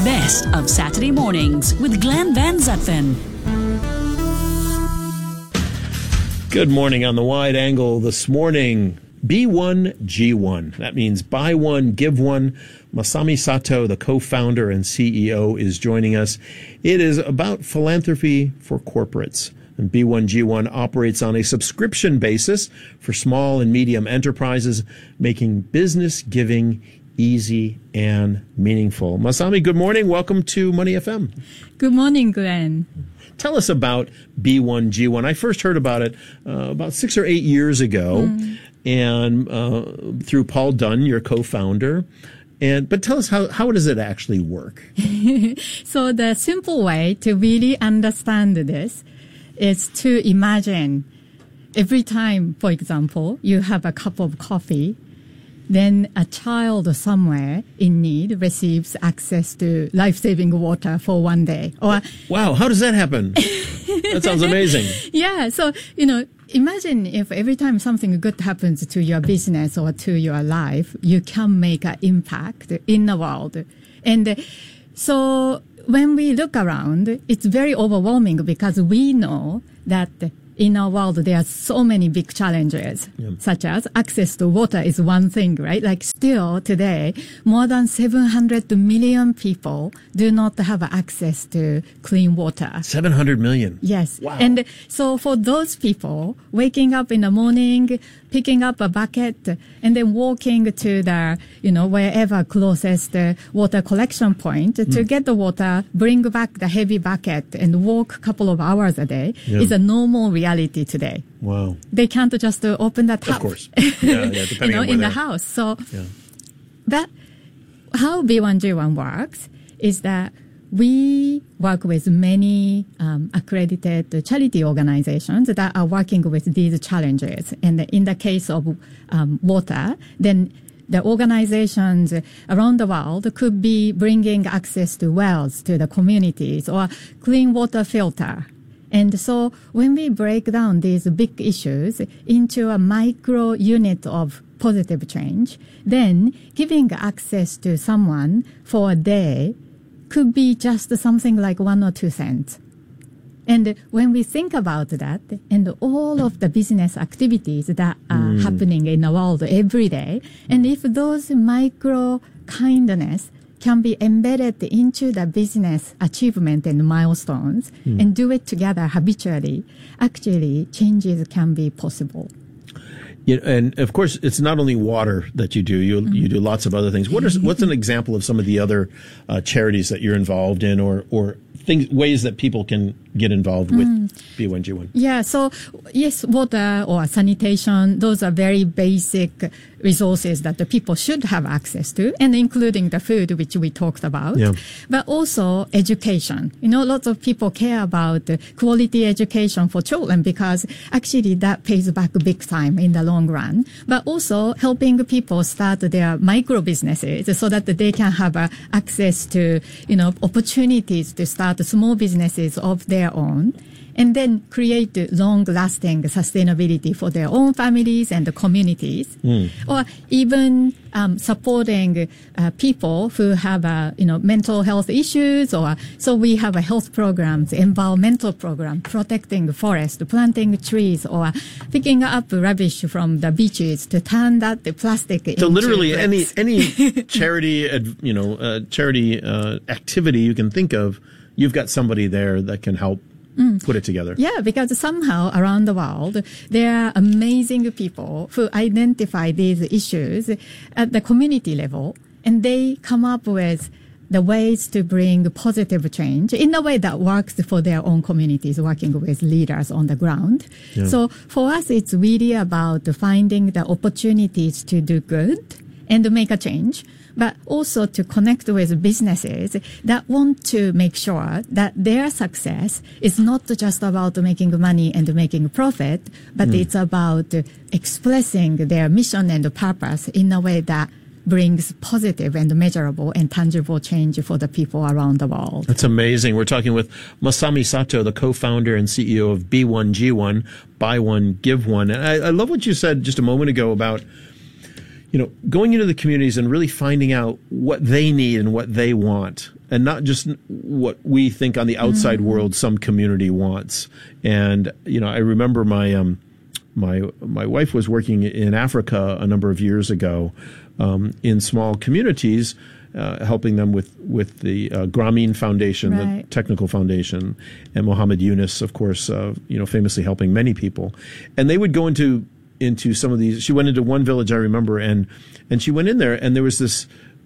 best of Saturday mornings with Glenn Van Zutphen. Good morning on the Wide Angle this morning. B1G1. That means buy one, give one. Masami Sato, the co-founder and CEO, is joining us. It is about philanthropy for corporates. And B1G1 operates on a subscription basis for small and medium enterprises, making business giving easy and meaningful. Masami, good morning. Welcome to Money FM. Good morning, Glenn. Tell us about B1G1. I first heard about it about 6 or 8 years ago, and through Paul Dunn, your co-founder. But tell us, how does it actually work? So the simple way to really understand this is to imagine every time, for example, you have a cup of coffee, then a child somewhere in need receives access to life-saving water for one day. Or wow, how does that happen? That sounds amazing. Yeah, so, imagine if every time something good happens to your business or to your life, you can make an impact in the world. And so when we look around, it's very overwhelming because we know that in our world, there are so many big challenges, such as access to water is one thing, right? Like still today, more than 700 million people do not have access to clean water. 700 million? Yes. Wow. And so for those people, waking up in the morning, picking up a bucket, and then walking to the, wherever closest water collection point to get the water, bring back the heavy bucket, and walk a couple of hours a day is a normal reality today. Wow. They can't just open the tap. Of course. Yeah, depending on where in the house. So that how B1G1 works is that we work with many accredited charity organizations that are working with these challenges. And in the case of water, then the organizations around the world could be bringing access to wells to the communities or clean water filter. And so when we break down these big issues into a micro unit of positive change, then giving access to someone for a day could be just something like 1 or 2 cents. And when we think about that and all of the business activities that are happening in the world every day, and if those micro kindness can be embedded into the business achievement and milestones and do it together habitually, actually changes can be possible. And of course, it's not only water that you do. You do lots of other things. What's an example of some of the other charities that you're involved in, or ways that people can get involved with B1G1? Yeah. So yes, water or sanitation, those are very basic resources that the people should have access to, and including the food, which we talked about. Yeah. But also education. Lots of people care about quality education for children because actually that pays back big time in the long run. But also helping people start their micro businesses so that they can have access to, opportunities to start small businesses of their own, and then create long-lasting sustainability for their own families and the communities, or even supporting people who have mental health issues. Or so we have a health programs, environmental program, protecting forest, planting trees, or picking up rubbish from the beaches to turn that the plastic into literally bricks. any charity charity activity you can think of, you've got somebody there that can help put it together. Yeah, because somehow around the world, there are amazing people who identify these issues at the community level, and they come up with the ways to bring positive change in a way that works for their own communities, working with leaders on the ground. Yeah. So for us, it's really about finding the opportunities to do good and to make a change, but also to connect with businesses that want to make sure that their success is not just about making money and making profit, but it's about expressing their mission and purpose in a way that brings positive and measurable and tangible change for the people around the world. That's amazing. We're talking with Masami Sato, the co-founder and CEO of B1G1, Buy One, Give One. And I love what you said just a moment ago about going into the communities and really finding out what they need and what they want, and not just what we think on the outside world some community wants. And, I remember my wife was working in Africa a number of years ago, in small communities, helping them with the Grameen Foundation, right. the technical foundation, and Mohammed Yunus, of course, famously helping many people. And they would go into some of these. She went into one village, I remember, and she went in there, and there was this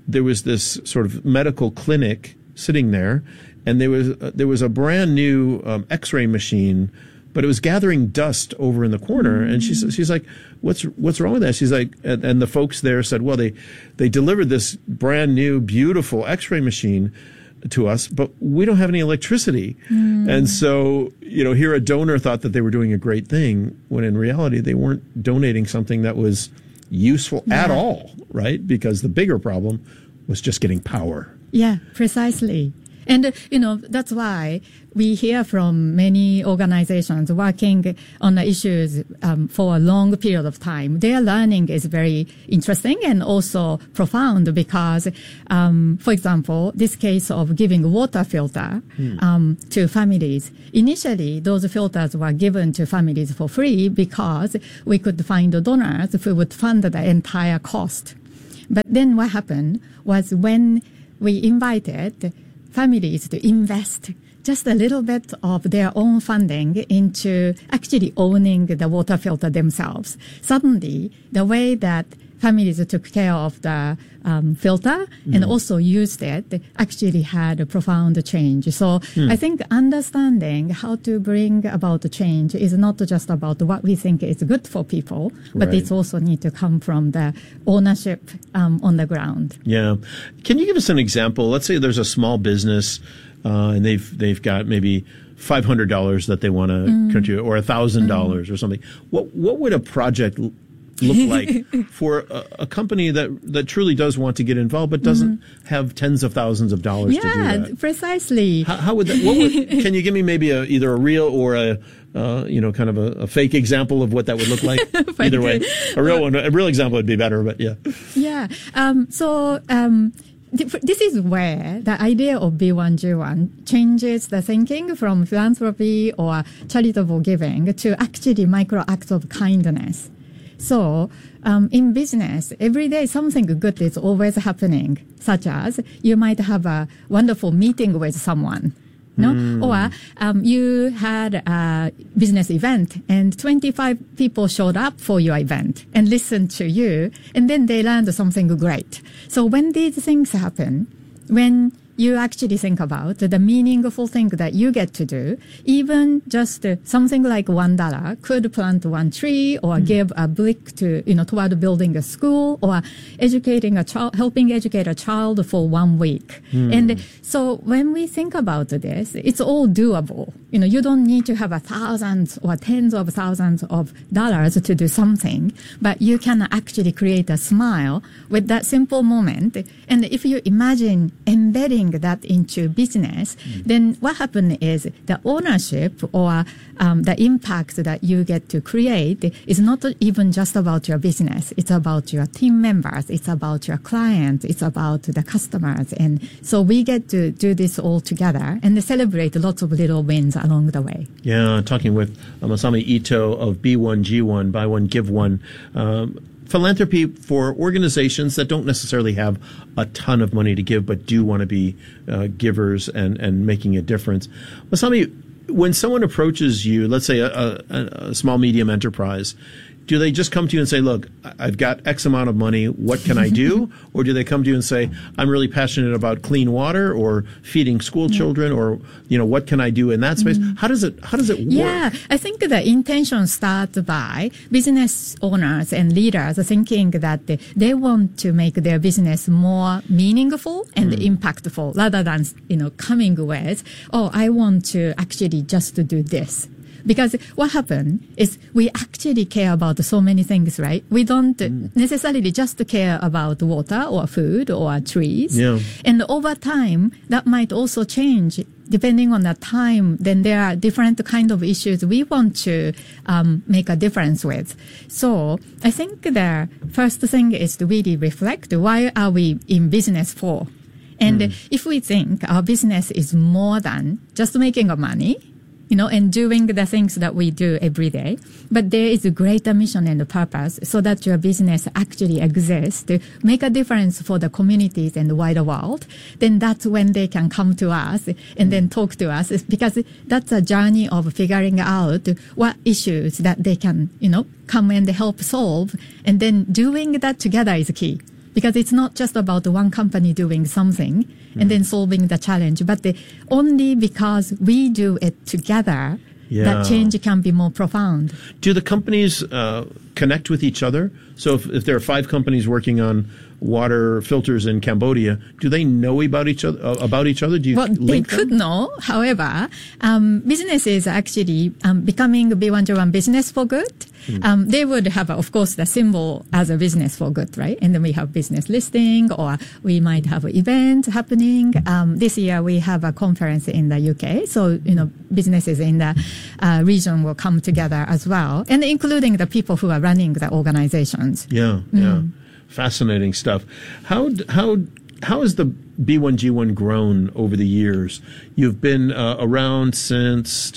sort of medical clinic sitting there, and there was a brand new X-ray machine, but it was gathering dust over in the corner. And she's like, what's wrong with that? She's like, and the folks there said, well, they delivered this brand new, beautiful X-ray machine to us, but we don't have any electricity. And so, here a donor thought that they were doing a great thing, when in reality they weren't donating something that was useful at all, right? Because the bigger problem was just getting power. Yeah, precisely. And, that's why we hear from many organizations working on the issues for a long period of time. Their learning is very interesting and also profound because, for example, this case of giving water filter to families. Initially, those filters were given to families for free because we could find donors who would fund the entire cost. But then what happened was when we invited families to invest just a little bit of their own funding into actually owning the water filter themselves. Suddenly, the way that families took care of the filter and also used it actually had a profound change. So I think understanding how to bring about the change is not just about what we think is good for people, but right. it's also need to come from the ownership on the ground. Yeah. Can you give us an example? Let's say there's a small business and they've got maybe $500 that they want to contribute, or $1,000 or something. What would a project look like for a company that truly does want to get involved but doesn't have tens of thousands of dollars to do that? Yeah, precisely. How would that? Can you give me maybe either a real or a kind of a fake example of what that would look like? Either way, a real example would be better. But yeah. Yeah. This is where the idea of B1G1 changes the thinking from philanthropy or charitable giving to actually micro acts of kindness. So, in business, every day something good is always happening, such as you might have a wonderful meeting with someone, or you had a business event and 25 people showed up for your event and listened to you, and then they learned something great. So when these things happen, when you actually think about the meaningful thing that you get to do, even just something like $1 could plant one tree or give a brick to, toward building a school or educating a child, helping educate a child for 1 week. And so when we think about this, it's all doable. You don't need to have thousands or tens of thousands of dollars to do something, but you can actually create a smile with that simple moment. And if you imagine embedding that into business, then what happens is the ownership or the impact that you get to create is not even just about your business. It's about your team members. It's about your clients. It's about the customers. And so we get to do this all together and celebrate lots of little wins along the way. Yeah, talking with Masami Ito of B1G1, Buy One, Give One. Philanthropy for organizations that don't necessarily have a ton of money to give, but do want to be givers and making a difference. Masami, when someone approaches you, let's say a small, medium enterprise, do they just come to you and say, look, I've got X amount of money, what can I do? Or do they come to you and say, I'm really passionate about clean water or feeding school children, or, what can I do in that space? How does it work? Yeah, I think the intention starts by business owners and leaders thinking that they want to make their business more meaningful and impactful, rather than, coming with, I want to actually just do this. Because what happened is we actually care about so many things, right? We don't necessarily just care about water or food or trees. Yeah. And over time, that might also change depending on the time, then there are different kind of issues we want to make a difference with. So I think the first thing is to really reflect, why are we in business for? And if we think our business is more than just making money, and doing the things that we do every day, but there is a greater mission and purpose so that your business actually exists to make a difference for the communities and the wider world, then that's when they can come to us and then talk to us, because that's a journey of figuring out what issues that they can, come and help solve. And then doing that together is key. Because it's not just about one company doing something and then solving the challenge, but only because we do it together, that change can be more profound. Do the companies connect with each other? So if there are 5 companies working on water filters in Cambodia, do they know about each other? Do you link they them? could know. However, business is actually becoming B101 business for good. They would have, of course, the symbol as a business for good, right? And then we have business listing, or we might have an event happening. This year we have a conference in the UK. So, businesses in the region will come together as well, and including the people who are running the organizations. Yeah. Fascinating stuff. How has the B1G1 grown over the years? You've been around since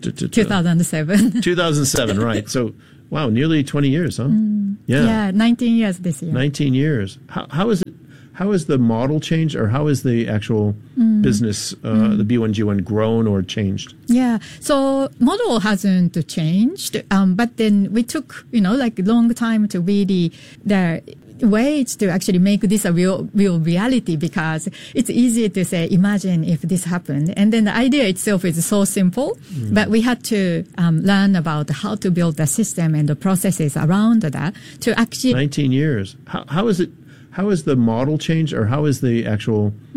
2007. 2007, right? So, wow, nearly 20 years, huh? Yeah, 19 years this year. 19 years. How is it? How has the model changed, or how has the actual business, the B1G1, grown or changed? Yeah, so model hasn't changed, but then we took, like a long time to really ways to actually make this a real reality, because it's easy to say, imagine if this happened. And then the idea itself is so simple, but we had to learn about how to build the system and the processes around that to actually... 19 years. How is it? How has the model changed, or how is the actual